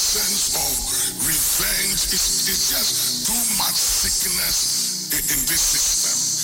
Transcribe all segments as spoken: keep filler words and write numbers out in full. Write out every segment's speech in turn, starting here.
sense of revenge. It's, it's just too much sickness in, in this system.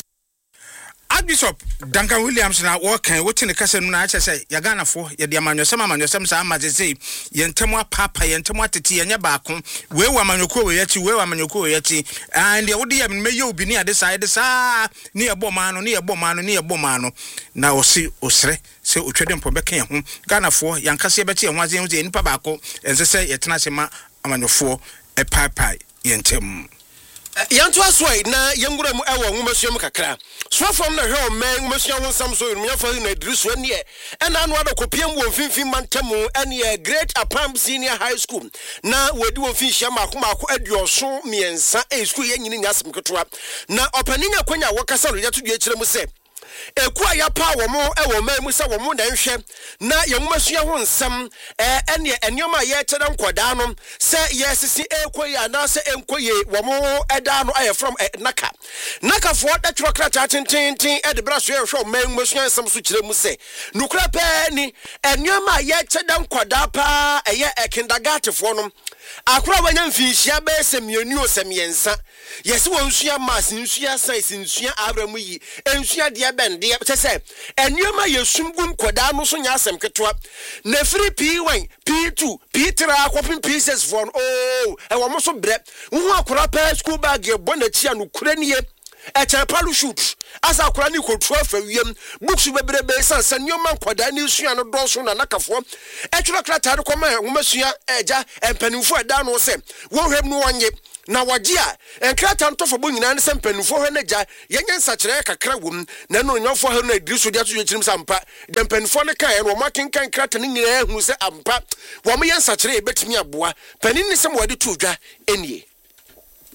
Archbishop Duncan Williams na working within the castle na acha say ya Ghana fo ya dia manwosem manwosem sa amazeze yentemwa papa yentemwa tete yenye baako we wa manyoko we yachi we wa manyoko we yachi and ya wodi ya meye obi ni ade sa ade sa ni ebo mano ni ebo mano ni ebo mano na osi osre se otwede mpobeka ye ho Ghana fo yankase beti ye hwaze ho ze nipa baako ense se yetena se ma amanyofo e pai pai yentem yanto asoi na yengura mu ewo nwumasuam kakra so from na hwe o man nwumasuam wonsam so yum yafa na idrisu ane e na anu adokopiem wo mfimfim mantamu ane Great Apam Senior High School na wadi wo mfinhia mako mako aduoso miensa e school yenyini nyasem ketwa na opaninya kwanya wakasa no yato due kire mu se ekua ya pa wo mo e wo man mu se wo mo na nhwe na yenwumasua ho nsam eh ene enioma ye kyeda nkoda no se yesisi ekoyi ana se enkoyi wo mo eda no aye from eh, naka naka fo da twokra cha tintintin e de braso ye hwe man masua nsam so kyere mu se nukura pa ni enioma ye kyeda nkoda pa eye kindergarten fo no akura wanya mfinhia be se mienu o se miensa yesi wo nsua mas nsua sai nsua abramu yi ensua de bende tese enioma yesumgum koda no so nya asem ketwa na free P one P two P three akopin P six for oh e wo mo so bre wo akura pa school bag e bona chia no kura nie e chepalu shoot asa akura ni kotu afa wiem books bebrebe sansa enioma koda ni sua no doso na nakafo e twira krata de koma wo masua eja empanimfo eda no se wo hwem no wonye na wagia enkrata ntofo bo nyina ne sempanufo hwe na gya yenye nsakire kakra wom na no nyofo hwe na idriso dia so yechirim sampa de mpanufo ne kan no makenkan krata ne nyina hu se ampa wo mo yensakire ebetimi aboa panin ne sem wade tudwa enie